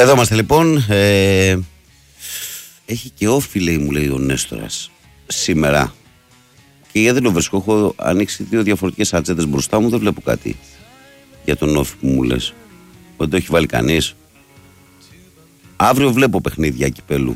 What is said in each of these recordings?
Εδώ είμαστε λοιπόν. Έχει και όφη, λέει, μου λέει ο Νέστορας σήμερα. Και γιατί δεν το βρίσκω, έχω ανοίξει 2 διαφορετικές ατζέντες μπροστά μου, δεν βλέπω κάτι για τον όφη που μου λες. Δεν το έχει βάλει κανείς. Αύριο βλέπω παιχνίδια κυπέλου.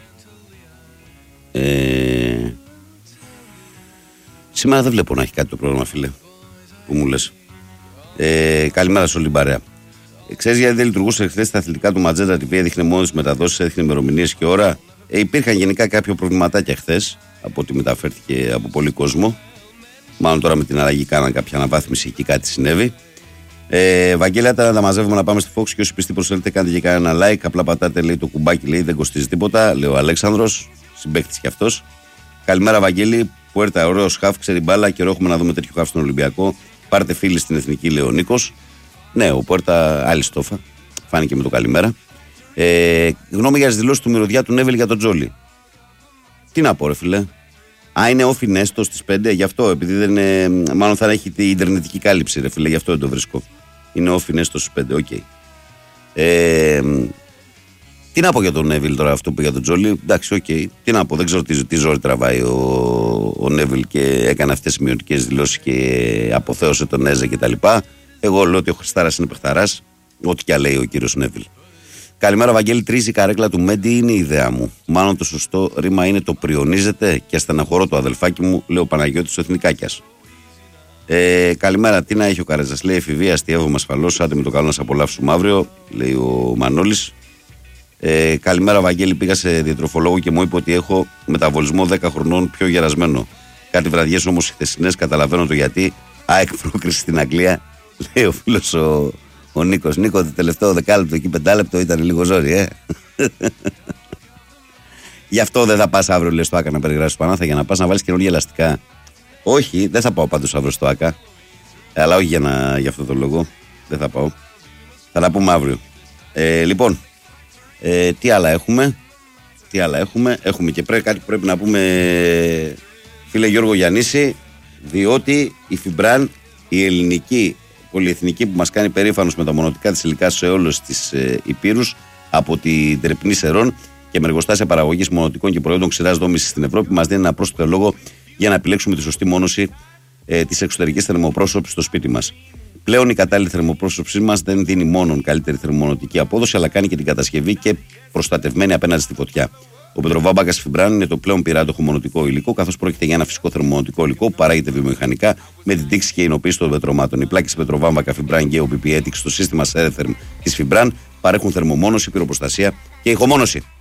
Σήμερα δεν βλέπω να έχει κάτι το πρόγραμμα, φίλε, που μου λες. Καλημέρα σε όλη την παρέα. Ξέρεις γιατί δεν λειτουργούσε χθες τα αθλητικά του Ματζέντα TV? Έδειχνε μόνο τις μεταδόσεις, έδειχνε ημερομηνίες και ώρα. Υπήρχαν γενικά κάποια προβληματάκια χθες, από ό,τι μεταφέρθηκε από πολύ κόσμο. Μάλλον τώρα με την αλλαγή κάναν κάποια αναβάθμιση και κάτι συνέβη. Βαγγέλια, τα μαζεύουμε να πάμε στη Fox και όσοι πιστοί προσέλθετε, κάντε και κανένα like. Απλά πατάτε, λέει, το κουμπάκι, λέει, δεν κοστίζει τίποτα. Λέει ο Αλέξανδρος, συμπαίκτης κι αυτός. Καλημέρα, Βαγγέλη. Πουέρτα, ωραίο χαφ, ξέρει μπάλα. Καιρό έχουμε να δούμε τέτοιο χαφ στον Ολυμπιακό. Πάρτε φίλοι στην Εθνική, λέει ο Νίκος. Ναι, ο Πουέρτα, άλλη στόφα. Φάνηκε με το καλημέρα. Γνώμη για τις δηλώσεις του Μυρωδιά του Νέβελ για τον Τζόλι. Τι να πω, ρε φίλε. Είναι όφι Νέστο στις 5, γι' αυτό, επειδή δεν είναι. Μάλλον θα έχει την ιντερνετική κάλυψη, ρε φίλε, γι' αυτό δεν το βρίσκω. Είναι όφι Νέστο στις 5, οκ. Τι να πω για τον Νέβιλ τώρα, αυτό που για τον Τζόλι. Εντάξει, οκ. Τι να πω, δεν ξέρω τι ζόρι τραβάει ο Νέβιλ και έκανε αυτές τις μειωτικές δηλώσεις και αποθέωσε τον Έζε κτλ. Εγώ λέω ότι ο Χριστάρας είναι παιχταράς, ό,τι και λέει ο κύριος Νέβιλ. Καλημέρα, Βαγγέλη. Τρίζει η καρέκλα του Μέντι είναι η ιδέα μου. Μάλλον το σωστό ρήμα είναι το πριονίζεται και αστεναχωρώ το αδελφάκι μου, λέει ο Παναγιώτης ο Εθνικάκιας. Καλημέρα, τι να έχει ο Καρέζας? Λέει εφηβεία, αστιεύομαι ασφαλώς. Άντε με το καλό να σε απολαύσουμε αύριο, λέει ο Μανώλης. Καλημέρα, Βαγγέλη. Πήγα σε διατροφολόγο και μου είπε ότι έχω μεταβολισμό 10 χρονών πιο γερασμένο. Κάτι βραδιές όμως οι χθεσινές, καταλαβαίνω το γιατί. ΑΕΚ πρόκριση στην Αγγλία, λέει ο φίλος ο Νίκος. Νίκο, το τελευταίο 10 λεπτό και 5 λεπτό ήταν λίγο ζόρι, Γι' αυτό δεν θα πας αύριο, λέει, στο ΆΚΑ να περιγράψεις Πανάθα, για να πας να βάλεις καινούργια ελαστικά. Όχι, δεν θα πάω πάντως αύριο στο ΆΚΑ. Αλλά όχι για αυτό το λόγο. Δεν θα πάω. Θα τα πούμε αύριο. Λοιπόν, τι άλλα έχουμε? Έχουμε και κάτι που πρέπει να πούμε, φίλε Γιώργο Γιαννίση, διότι η Φιμπραν, η ελληνική πολυεθνική που μας κάνει περήφανος με τα μονοτικά της υλικά σε όλες τις υπήρους, από την Τρεπνή Σερών και με εργοστάσια παραγωγής μονοτικών και προϊόντων ξηράς δόμησης στην Ευρώπη, μας δίνει ένα πρόσθετο λόγο για να επιλέξουμε τη σωστή μόνωση της εξωτερικής θερμοπρόσωψης στο σπίτι μας. Πλέον η κατάλληλη θερμοπρόσωψή μας δεν δίνει μόνο καλύτερη θερμομονωτική απόδοση, αλλά κάνει και την κατασκευή και προστατευμένη απέναντι στη φωτιά. Ο Πετροβάμβακας Φιμπραν είναι το πλέον πυράτοχο μονοτικό υλικό, καθώς πρόκειται για ένα φυσικό θερμομονωτικό υλικό που παράγεται βιομηχανικά με την τήξη και εινοποίηση των πετρωμάτων. Οι πλάκες Πετροβάμβακα Φιμπραν και ο PPETIC στο σύστημα Sertherm της Φιμπραν παρέχουν θερμομόνωση, πυροπροστασία και ηχομόνωση.